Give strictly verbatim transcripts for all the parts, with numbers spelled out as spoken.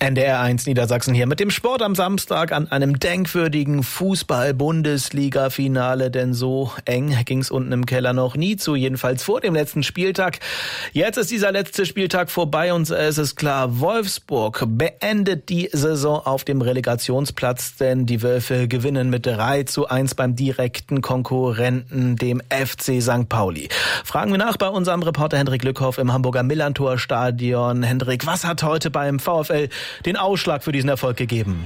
N D R eins Niedersachsen hier mit dem Sport am Samstag an einem denkwürdigen Fußball-Bundesliga-Finale, denn so eng ging's unten im Keller noch nie zu, jedenfalls vor dem letzten Spieltag. Jetzt ist dieser letzte Spieltag vorbei und es ist klar, Wolfsburg beendet die Saison auf dem Relegationsplatz, denn die Wölfe gewinnen mit drei zu eins beim direkten Konkurrenten, dem F C Sankt Pauli. Fragen wir nach bei unserem Reporter Hendrik Lückhoff im Hamburger Millerntor-Stadion. Hendrik, was hat heute beim VfL den Ausschlag für diesen Erfolg gegeben?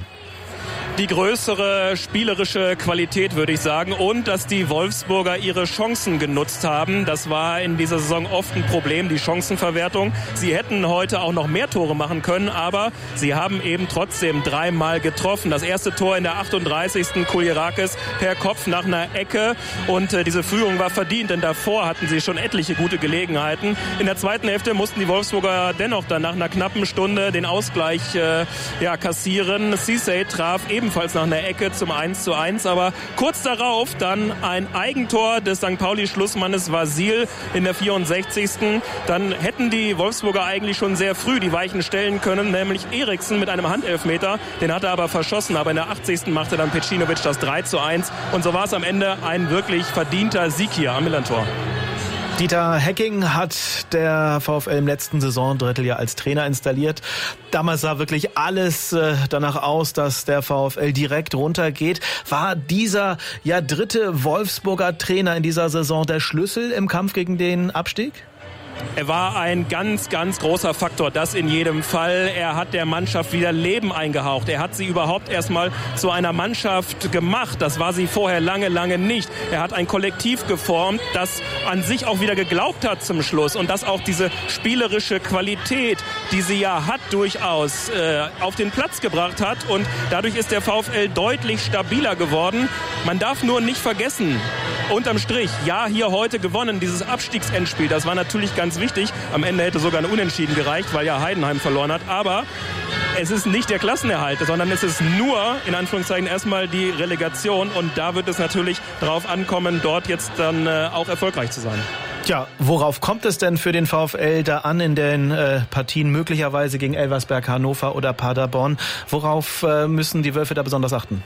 Die größere spielerische Qualität, würde ich sagen, und dass die Wolfsburger ihre Chancen genutzt haben. Das war in dieser Saison oft ein Problem, die Chancenverwertung. Sie hätten heute auch noch mehr Tore machen können, aber sie haben eben trotzdem dreimal getroffen. Das erste Tor in der achtunddreißigsten Kulierakis per Kopf nach einer Ecke, und äh, diese Führung war verdient, denn davor hatten sie schon etliche gute Gelegenheiten. In der zweiten Hälfte mussten die Wolfsburger dennoch dann nach einer knappen Stunde den Ausgleich äh, ja, kassieren. Cissé traf eben ebenfalls nach einer Ecke zum eins zu eins, aber kurz darauf dann ein Eigentor des Sankt Pauli-Schlussmannes Vasil in der vierundsechzigsten Dann hätten die Wolfsburger eigentlich schon sehr früh die Weichen stellen können, nämlich Eriksen mit einem Handelfmeter, den hat er aber verschossen, aber in der achtzigsten machte dann Pecinovic das drei zu eins, und so war es am Ende ein wirklich verdienter Sieg hier am Millerntor. Dieter Hecking hat der VfL im letzten Saisondrittel ja als Trainer installiert. Damals sah wirklich alles äh, danach aus, dass der VfL direkt runtergeht. War dieser ja dritte Wolfsburger Trainer in dieser Saison der Schlüssel im Kampf gegen den Abstieg? Er war ein ganz, ganz großer Faktor, das in jedem Fall. Er hat der Mannschaft wieder Leben eingehaucht. Er hat sie überhaupt erstmal zu einer Mannschaft gemacht. Das war sie vorher lange, lange nicht. Er hat ein Kollektiv geformt, das an sich auch wieder geglaubt hat zum Schluss und das auch diese spielerische Qualität, die sie ja hat, durchaus äh, auf den Platz gebracht hat. Und dadurch ist der VfL deutlich stabiler geworden. Man darf nur nicht vergessen, unterm Strich, ja, hier heute gewonnen, dieses Abstiegsendspiel, das war natürlich ganz wichtig. Am Ende hätte sogar ein Unentschieden gereicht, weil ja Heidenheim verloren hat. Aber es ist nicht der Klassenerhalt, sondern es ist nur, in Anführungszeichen, erstmal die Relegation. Und da wird es natürlich darauf ankommen, dort jetzt dann äh, auch erfolgreich zu sein. Tja, worauf kommt es denn für den VfL da an in den äh, Partien möglicherweise gegen Elversberg, Hannover oder Paderborn? Worauf äh, müssen die Wölfe da besonders achten?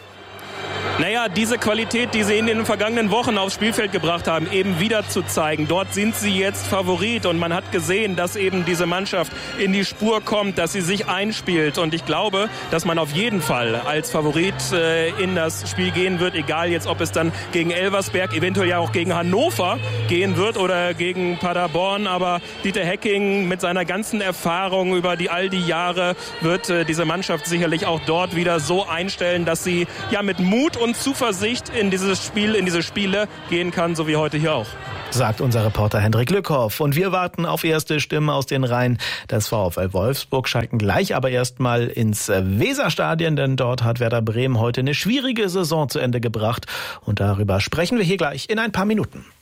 Naja, diese Qualität, die sie in den vergangenen Wochen aufs Spielfeld gebracht haben, eben wieder zu zeigen. Dort sind sie jetzt Favorit, und man hat gesehen, dass eben diese Mannschaft in die Spur kommt, dass sie sich einspielt. Und ich glaube, dass man auf jeden Fall als Favorit äh, in das Spiel gehen wird, egal jetzt, ob es dann gegen Elversberg, eventuell ja auch gegen Hannover gehen wird oder gegen Paderborn. Aber Dieter Hecking mit seiner ganzen Erfahrung über die all die Jahre wird äh, diese Mannschaft sicherlich auch dort wieder so einstellen, dass sie ja mit Mut und Zuversicht in dieses Spiel, in diese Spiele gehen kann, so wie heute hier auch. Sagt unser Reporter Hendrik Lückhoff. Und wir warten auf erste Stimmen aus den Reihen des VfL Wolfsburg, schalten gleich aber erstmal ins Weserstadion, denn dort hat Werder Bremen heute eine schwierige Saison zu Ende gebracht. Und darüber sprechen wir hier gleich in ein paar Minuten.